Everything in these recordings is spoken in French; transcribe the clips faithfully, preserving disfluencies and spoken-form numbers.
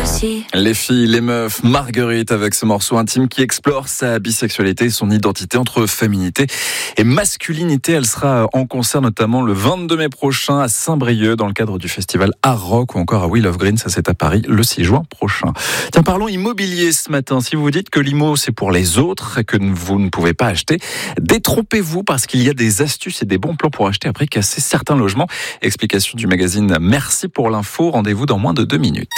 aussi. Les filles, les meufs, Marguerite avec ce morceau intime qui explore sa bisexualité et son identité entre féminité et masculinité. Elle sera en concert notamment le vingt-deux mai prochain à Saint-Brieuc dans le cadre du festival Art Rock ou encore à Wheel of Green, ça c'est à Paris le six juin prochain. Tiens, parlons immobilier ce matin. Si vous vous dites que l'immo c'est pour les autres et que vous ne pouvez pas acheter, détrompez-vous parce qu'il y a des astuces et des bons plans pour acheter après casser certains logements. Explication du magazine Merci pour l'info. Rendez-vous dans moins de deux minutes.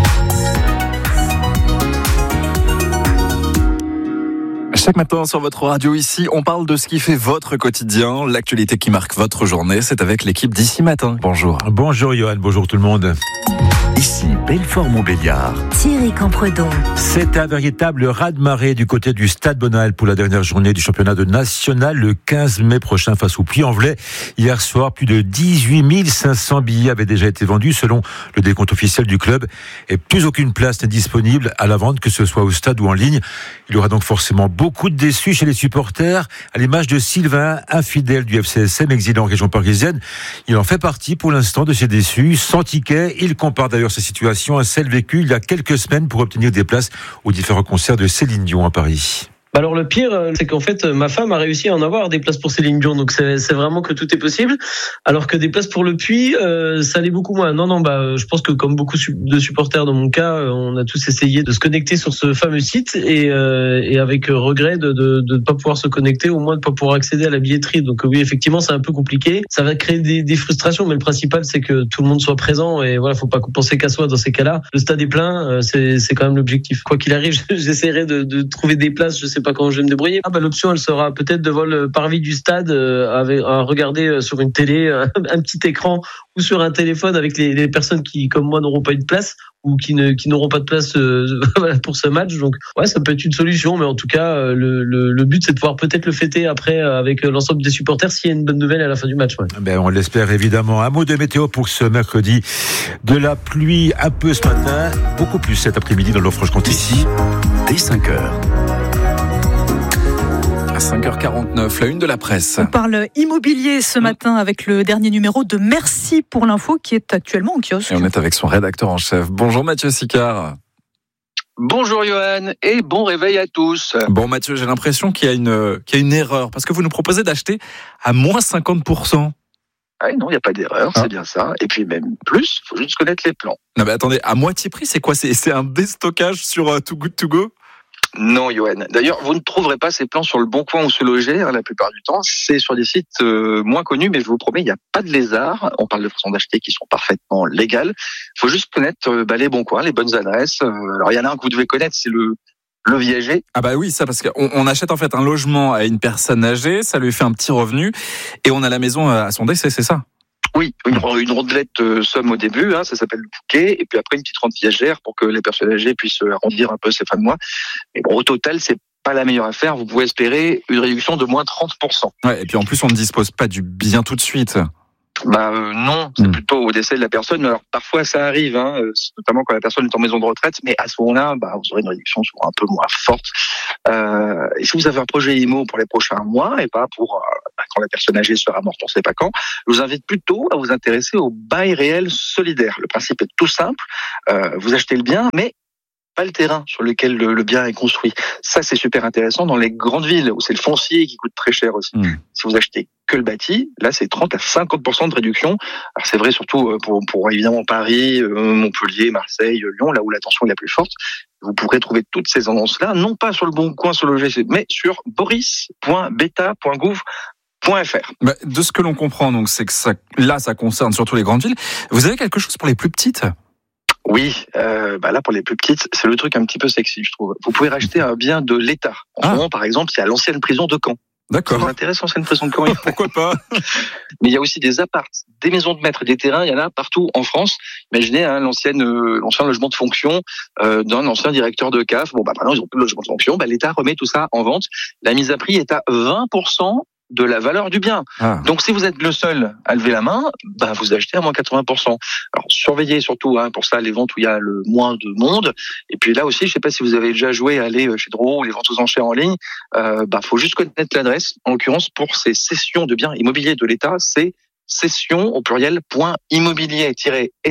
Chaque matin sur votre radio ici, on parle de ce qui fait votre quotidien, l'actualité qui marque votre journée. C'est avec l'équipe d'Ici Matin. Bonjour. Bonjour Johan, bonjour tout le monde. Ici, Belfort-Montbéliard. Thierry Campredon. C'est un véritable raz-de-marée du côté du Stade Bonal pour la dernière journée du championnat de national le quinze mai prochain face au Puy-en-Velay. Hier soir, plus de dix-huit mille cinq cents billets avaient déjà été vendus selon le décompte officiel du club. Et plus aucune place n'est disponible à la vente, que ce soit au stade ou en ligne. Il y aura donc forcément beaucoup de déçus chez les supporters, à l'image de Sylvain, infidèle du F C S M, exilé en région parisienne. Il en fait partie pour l'instant de ces déçus. Sans ticket, il compare d'ailleurs sa situation à celle vécue il y a quelques semaines pour obtenir des places aux différents concerts de Céline Dion à Paris. Alors le pire, c'est qu'en fait, ma femme a réussi à en avoir des places pour Céline Dion, donc c'est, c'est vraiment que tout est possible. Alors que des places pour le Puy, euh, ça l'est beaucoup moins. Non, non, bah, je pense que comme beaucoup de supporters dans mon cas, on a tous essayé de se connecter sur ce fameux site et, euh, et avec regret de, de, de ne pas pouvoir se connecter, au moins de ne pas pouvoir accéder à la billetterie. Donc oui, effectivement, c'est un peu compliqué. Ça va créer des, des frustrations, mais le principal, c'est que tout le monde soit présent et voilà, faut pas penser qu'à soi dans ces cas-là. Le stade est plein, c'est, c'est quand même l'objectif. Quoi qu'il arrive, j'essaierai de, de trouver des places. Je sais pas quand je vais me débrouiller. Ah bah l'option elle sera peut-être devant le parvis du stade euh, avec à regarder sur une télé un, un petit écran ou sur un téléphone avec les, les personnes qui comme moi n'auront pas eu de place ou qui ne qui n'auront pas de place euh, pour ce match. Donc ouais, ça peut être une solution, mais en tout cas euh, le, le le but c'est de pouvoir peut-être le fêter après euh, avec l'ensemble des supporters s'il y a une bonne nouvelle à la fin du match. Ouais. Ben on l'espère évidemment. Un mot de météo pour ce mercredi. De la pluie un peu ce matin, beaucoup plus cet après-midi dans l'Offre-Franche-Comté. Ici, dès cinq heures. cinq heures quarante-neuf, la une de la presse. On parle immobilier ce matin avec le dernier numéro de Merci pour l'info qui est actuellement en kiosque. Et on est avec son rédacteur en chef. Bonjour Mathieu Sicard. Bonjour Johan et bon réveil à tous. Bon Mathieu, j'ai l'impression qu'il y a une, qu'il y a une erreur parce que vous nous proposez d'acheter à moins cinquante pour cent. Ah non, il n'y a pas d'erreur, ah. c'est bien ça. Et puis même plus, il faut juste connaître les plans. Non mais attendez, à moitié prix, c'est quoi ? C'est, c'est un déstockage sur uh, Too Good To Go ? Non, Johan. D'ailleurs, vous ne trouverez pas ces plans sur le Bon Coin ou Se Loger, hein, la plupart du temps. C'est sur des sites euh, moins connus, mais je vous promets, il n'y a pas de lézard. On parle de façons d'acheter qui sont parfaitement légales. Il faut juste connaître euh, bah, les bons coins, les bonnes adresses. Euh, alors, il y en a un que vous devez connaître, c'est le le Viager. Ah bah oui, ça parce qu'on on achète en fait un logement à une personne âgée, ça lui fait un petit revenu, et on a la maison à son décès, c'est ça ? Oui, une, une rondelette euh, somme au début, hein, ça s'appelle le bouquet, et puis après une petite rente viagère pour que les personnes âgées puissent arrondir un peu ces fins de mois. Mais bon, au total, c'est pas la meilleure affaire. Vous pouvez espérer une réduction de moins trente pour cent. Ouais, et puis en plus, on ne dispose pas du bien tout de suite. Bah euh, non, c'est mmh. plutôt au décès de la personne. Alors parfois ça arrive, hein, notamment quand la personne est en maison de retraite, mais à ce moment-là, bah, vous aurez une réduction souvent un peu moins forte. Euh, et si vous avez un projet I M O pour les prochains mois et pas pour euh, quand la personne âgée sera morte, on ne sait pas quand, je vous invite plutôt à vous intéresser au bail réel solidaire. Le principe est tout simple. Euh, vous achetez le bien, mais pas le terrain sur lequel le, le bien est construit. Ça, c'est super intéressant dans les grandes villes où c'est le foncier qui coûte très cher aussi. Mmh. Si vous achetez que le bâti, là, c'est trente à cinquante pour cent de réduction. Alors, c'est vrai surtout pour, pour évidemment Paris, Montpellier, Marseille, Lyon, là où la tension est la plus forte. Vous pourrez trouver toutes ces annonces-là, non pas sur le Bon Coin, Se Loger, mais sur boris point beta point gouv point f r. Bah, de ce que l'on comprend, donc, c'est que ça, là, ça concerne surtout les grandes villes. Vous avez quelque chose pour les plus petites ? Oui, euh, bah là pour les plus petites, c'est le truc un petit peu sexy, je trouve. Vous pouvez racheter un bien de l'État. En ah. ce moment, par exemple, il y a l'ancienne prison de Caen. D'accord. Ça vous intéresse, l'ancienne prison de Caen? Pourquoi pas? Mais il y a aussi des apparts, des maisons de maître, des terrains, il y en a partout en France. Imaginez hein, l'ancienne, euh, l'ancien logement de fonction euh, d'un ancien directeur de C A F. Bon, bah maintenant, ils ont plus de logement de fonction. Bah, l'État remet tout ça en vente. La mise à prix est à vingt pour cent de la valeur du bien. Ah. Donc, si vous êtes le seul à lever la main, bah, vous achetez à moins quatre-vingts pour cent. Alors, surveillez surtout, hein, pour ça, les ventes où il y a le moins de monde. Et puis là aussi, je sais pas si vous avez déjà joué à aller chez Drouot ou les ventes aux enchères en ligne. Euh, bah, faut juste connaître l'adresse. En l'occurrence, pour ces cessions de biens immobiliers de l'État, c'est cession au pluriel point immobilier-état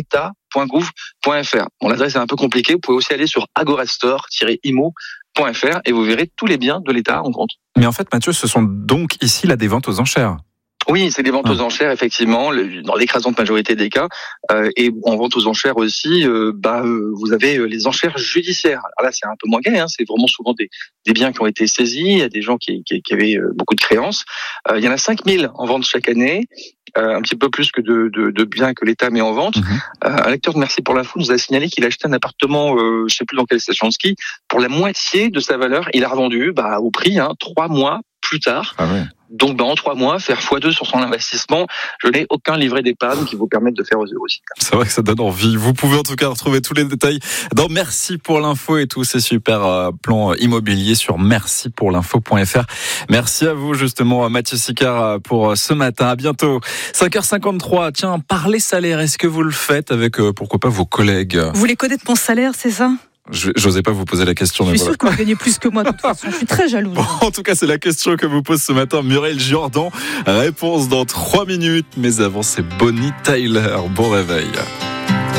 point gouv point f r. Bon, l'adresse est un peu compliquée. Vous pouvez aussi aller sur agorastor tiret imo point f r et vous verrez tous les biens de l'État en vente. Mais en fait, Mathieu, ce sont donc ici là des ventes aux enchères. Oui, c'est des ventes ah. aux enchères, effectivement, dans l'écrasante majorité des cas. Euh, et en vente aux enchères aussi, euh, bah, euh, vous avez les enchères judiciaires. Alors là, c'est un peu moins gai, hein, c'est vraiment souvent des, des biens qui ont été saisis, il y a des gens qui, qui, qui avaient beaucoup de créances. Euh, il y en a cinq mille en vente chaque année, euh, un petit peu plus que de, de, de biens que l'État met en vente. Mmh. Euh, un lecteur de Merci pour l'info nous a signalé qu'il a acheté un appartement, euh, je sais plus dans quelle station de ski, pour la moitié de sa valeur. Il a revendu bah, au prix, hein, trois mois plus tard. Ah ouais. Donc, bah, en trois mois, faire fois deux sur son investissement, je n'ai aucun livret d'épargne qui vous permette de faire aux zéro six. C'est vrai que ça donne envie. Vous pouvez en tout cas retrouver tous les détails dans Merci pour l'info et tous ces super euh, plans immobiliers sur merci pour l'info point f r. Merci à vous justement, Mathieu Sicard, pour ce matin. À bientôt. cinq heures cinquante-trois. Tiens, parler salaire, est-ce que vous le faites avec, euh, pourquoi pas, vos collègues? Vous voulez connaître mon salaire, c'est ça? Je n'osais pas vous poser la question. Je suis mais sûr voilà. que vous gagnez plus que moi de toute façon. Je suis très jalouse. Bon, en tout cas, c'est la question que vous pose ce matin Muriel Jordan. Réponse dans trois minutes. Mais avant, c'est Bonnie Tyler. Bon réveil.